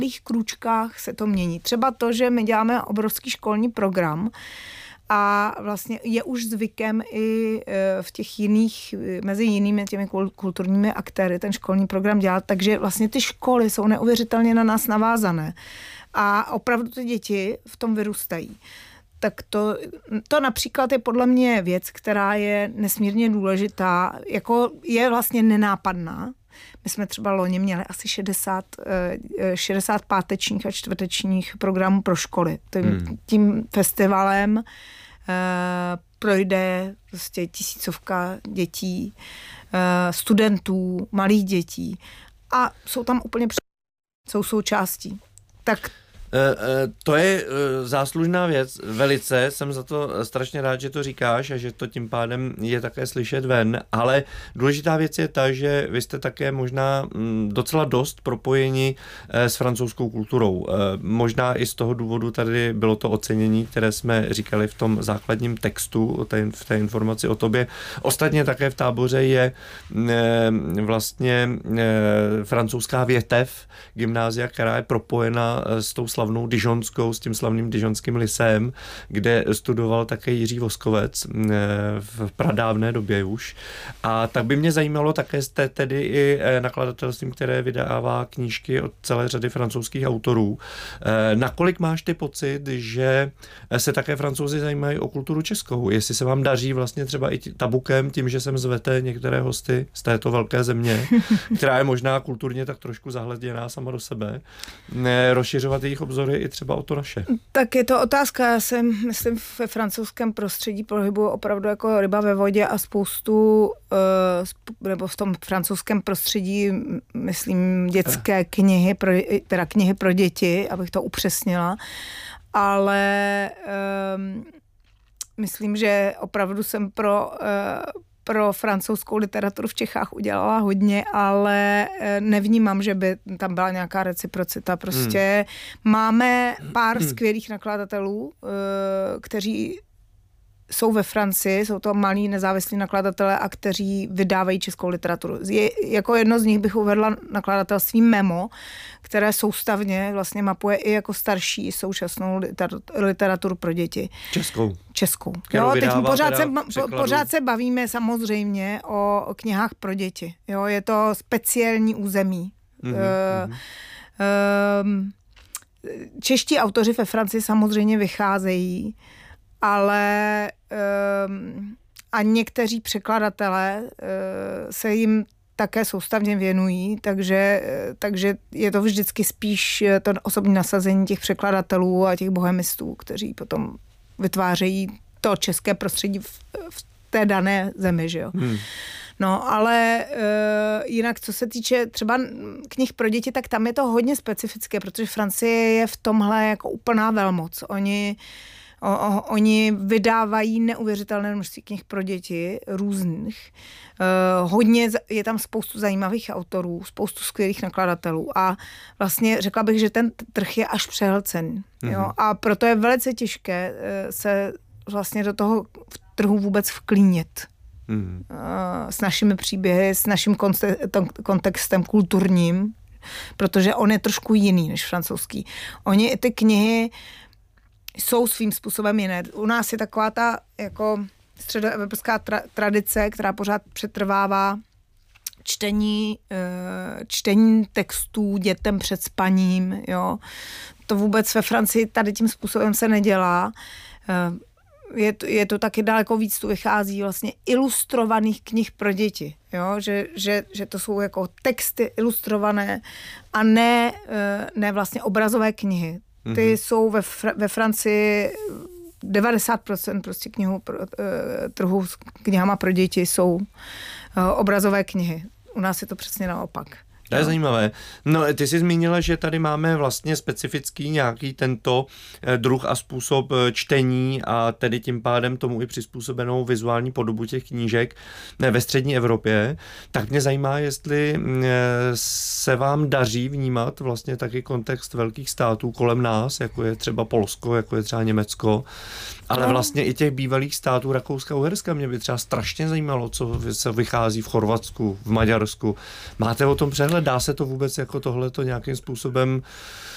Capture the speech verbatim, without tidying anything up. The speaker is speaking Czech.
malých krůčkách se to mění. Třeba to, že my děláme obrovský školní program a vlastně je už zvykem i v těch jiných, mezi jinými těmi kulturními aktéry ten školní program dělat, takže vlastně ty školy jsou neuvěřitelně na nás navázané a opravdu ty děti v tom vyrůstají. Tak to, to například je podle mě věc, která je nesmírně důležitá, jako je vlastně nenápadná. My jsme třeba loni měli asi šedesát, šedesát pátečních a čtvrtečních programů pro školy. Tím, hmm. tím festivalem uh, projde prostě tisícovka dětí, uh, studentů, malých dětí a jsou tam úplně při... jsou součástí. Tak To je záslužná věc, velice, jsem za to strašně rád, že to říkáš a že to tím pádem je také slyšet ven, ale důležitá věc je ta, že vy jste také možná docela dost propojeni s francouzskou kulturou. Možná i z toho důvodu tady bylo to ocenění, které jsme říkali v tom základním textu, v té informaci o tobě. Ostatně také v Táboře je vlastně francouzská větev gymnázia, která je propojena s tou slavnou Dijonskou, s tím slavným dijonským lyceem, kde studoval také Jiří Voskovec v pradávné době už. A tak by mě zajímalo, také jste tedy i nakladatelstvím, které vydává knížky od celé řady francouzských autorů. Nakolik máš ty pocit, že se také Francouzi zajímají o kulturu českou? Jestli se vám daří vlastně třeba i tabukem, tím, že sem zvete některé hosty z této velké země, která je možná kulturně tak trošku zahleděná sama do sebe, rozšiřovat jejich obzory i třeba o to naše. Tak je to otázka. Já jsem, myslím, ve francouzském prostředí pohybuju opravdu jako ryba ve vodě a spoustu, nebo v tom francouzském prostředí, myslím, dětské knihy, pro, teda knihy pro děti, abych to upřesnila, ale um, myslím, že opravdu jsem pro uh, pro francouzskou literaturu v Čechách udělala hodně, ale nevnímám, že by tam byla nějaká reciprocita. Prostě hmm. máme pár hmm. skvělých nakladatelů, kteří jsou ve Francii, jsou to malí nezávislí nakladatelé a kteří vydávají českou literaturu. Je, jako jedno z nich bych uvedla nakladatelství Memo, které soustavně vlastně mapuje i jako starší současnou literaturu pro děti. Českou. Českou. Jo, teď pořád se, pořád se bavíme samozřejmě o, o knihách pro děti. Jo, je to speciální území. Mm-hmm. Uh, uh, čeští autoři ve Francii samozřejmě vycházejí, ale um, a někteří překladatelé uh, se jim také soustavně věnují, takže, takže je to vždycky spíš to osobní nasazení těch překladatelů a těch bohemistů, kteří potom vytvářejí to české prostředí v, v té dané zemi, že jo. Hmm. No, ale uh, jinak, co se týče třeba knih pro děti, tak tam je to hodně specifické, protože Francie je v tomhle jako úplná velmoc. Oni O, o, oni vydávají neuvěřitelné množství knih pro děti, různých. Uh, hodně, je tam spoustu zajímavých autorů, spoustu skvělých nakladatelů a vlastně řekla bych, že ten trh je až přehlcený. Mm-hmm. Jo? A proto je velice těžké uh, se vlastně do toho trhu vůbec vklínit. Mm-hmm. Uh, s našimi příběhy, s naším kontextem kulturním, protože on je trošku jiný než francouzský. Oni ty knihy jsou svým způsobem jiné. U nás je taková ta jako středoevropská tra- tradice, která pořád přetrvává čtení, čtení textů dětem před spaním, jo. To vůbec ve Francii tady tím způsobem se nedělá. Je to, je to taky daleko víc, tu vychází vlastně ilustrovaných knih pro děti, jo? Že, že, že to jsou jako texty ilustrované a ne, ne vlastně obrazové knihy. Ty mm-hmm. jsou ve, Fr- ve Francii devadesát procent prostě knihu pro, uh, trhu s knihama pro děti jsou uh, obrazové knihy. U nás je to přesně naopak. To je no. zajímavé. No, ty jsi zmínila, že tady máme vlastně specifický nějaký tento druh a způsob čtení a tedy tím pádem tomu i přizpůsobenou vizuální podobu těch knížek ve střední Evropě. Tak mě zajímá, jestli se vám daří vnímat vlastně taky kontext velkých států kolem nás, jako je třeba Polsko, jako je třeba Německo, ale vlastně i těch bývalých států Rakouska, Uherska. Mě by třeba strašně zajímalo, co se vychází v Chorvatsku, v Maďarsku. Máte o tom přehled? Dá se to vůbec jako tohleto nějakým způsobem